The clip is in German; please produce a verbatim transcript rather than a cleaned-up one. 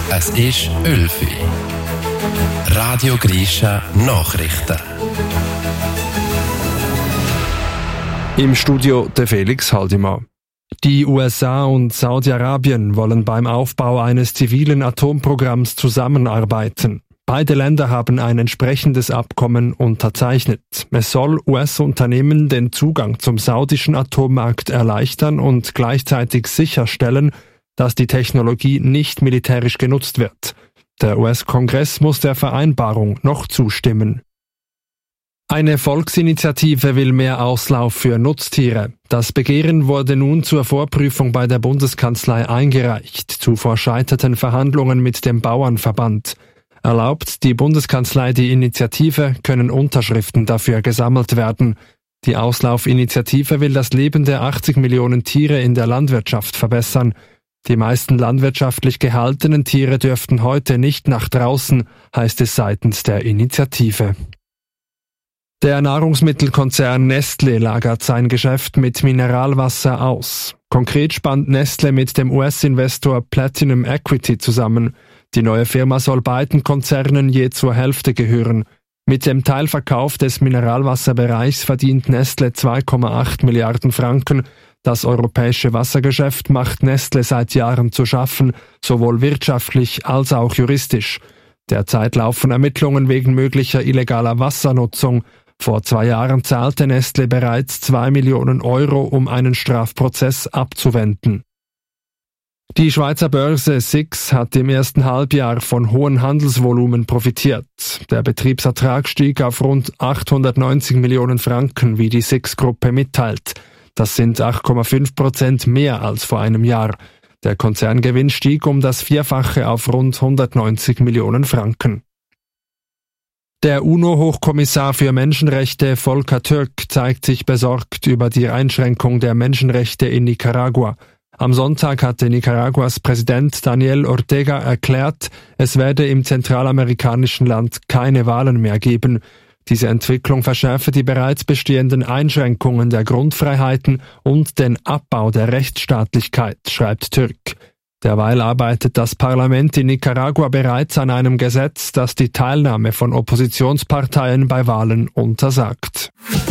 Es ist Ölfi. Radio Grisha Nachrichten. Im Studio der Felix Haldimann. Die U S A und Saudi-Arabien wollen beim Aufbau eines zivilen Atomprogramms zusammenarbeiten. Beide Länder haben ein entsprechendes Abkommen unterzeichnet. Es soll U S-Unternehmen den Zugang zum saudischen Atommarkt erleichtern und gleichzeitig sicherstellen, dass die Technologie nicht militärisch genutzt wird. Der U S-Kongress muss der Vereinbarung noch zustimmen. Eine Volksinitiative will mehr Auslauf für Nutztiere. Das Begehren wurde nun zur Vorprüfung bei der Bundeskanzlei eingereicht. Zuvor scheiterten Verhandlungen mit dem Bauernverband. Erlaubt die Bundeskanzlei die Initiative, können Unterschriften dafür gesammelt werden. Die Auslaufinitiative will das Leben der achtzig Millionen Tiere in der Landwirtschaft verbessern. Die meisten landwirtschaftlich gehaltenen Tiere dürften heute nicht nach draußen, heißt es seitens der Initiative. Der Nahrungsmittelkonzern Nestlé lagert sein Geschäft mit Mineralwasser aus. Konkret spannt Nestlé mit dem U S-Investor Platinum Equity zusammen. Die neue Firma soll beiden Konzernen je zur Hälfte gehören. Mit dem Teilverkauf des Mineralwasserbereichs verdient Nestlé zwei Komma acht Milliarden Franken. Das europäische Wassergeschäft macht Nestlé seit Jahren zu schaffen, sowohl wirtschaftlich als auch juristisch. Derzeit laufen Ermittlungen wegen möglicher illegaler Wassernutzung. Vor zwei Jahren zahlte Nestlé bereits zwei Millionen Euro, um einen Strafprozess abzuwenden. Die Schweizer Börse S I X hat im ersten Halbjahr von hohen Handelsvolumen profitiert. Der Betriebsertrag stieg auf rund achthundertneunzig Millionen Franken, wie die S I X-Gruppe mitteilt. Das sind acht Komma fünf Prozent mehr als vor einem Jahr. Der Konzerngewinn stieg um das Vierfache auf rund hundertneunzig Millionen Franken. Der UNO-Hochkommissar für Menschenrechte Volker Türk zeigt sich besorgt über die Einschränkung der Menschenrechte in Nicaragua. Am Sonntag hatte Nicaraguas Präsident Daniel Ortega erklärt, es werde im zentralamerikanischen Land keine Wahlen mehr geben. Diese Entwicklung verschärfe die bereits bestehenden Einschränkungen der Grundfreiheiten und den Abbau der Rechtsstaatlichkeit, schreibt Türk. Derweil arbeitet das Parlament in Nicaragua bereits an einem Gesetz, das die Teilnahme von Oppositionsparteien bei Wahlen untersagt.